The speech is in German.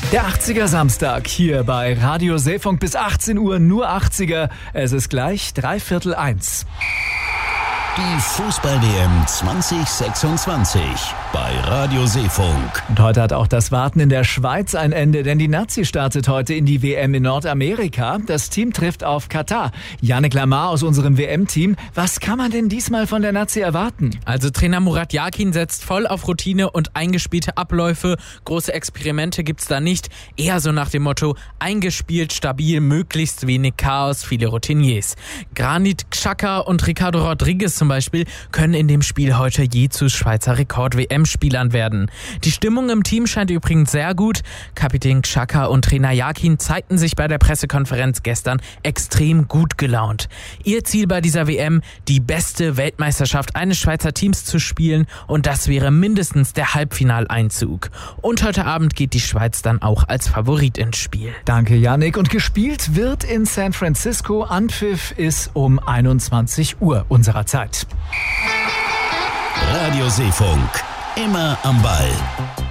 Der 80er Samstag hier bei Radio Seefunk bis 18 Uhr, nur 80er. Es ist gleich 1:15. Die Fußball-WM 2026 bei Radio Seefunk. Und heute hat auch das Warten in der Schweiz ein Ende, denn die Nazi startet heute in die WM in Nordamerika. Das Team trifft auf Katar. Yannick Lamar aus unserem WM-Team. Was kann man denn diesmal von der Nazi erwarten? Also Trainer Murat Yakin setzt voll auf Routine und eingespielte Abläufe. Große Experimente gibt's da nicht. Eher so nach dem Motto, eingespielt, stabil, möglichst wenig Chaos, viele Routiniers. Granit Xhaka und Ricardo Rodriguez zum Beispiel können in dem Spiel heute je zu Schweizer Rekord-WM-Spielern werden. Die Stimmung im Team scheint übrigens sehr gut. Kapitän Xhaka und Trainer Yakin zeigten sich bei der Pressekonferenz gestern extrem gut gelaunt. Ihr Ziel bei dieser WM, die beste Weltmeisterschaft eines Schweizer Teams zu spielen, und das wäre mindestens der Halbfinaleinzug. Und heute Abend geht die Schweiz dann auch als Favorit ins Spiel. Danke, Yannick. Und gespielt wird in San Francisco. Anpfiff ist um 21 Uhr unserer Zeit. Radio Seefunk, immer am Ball.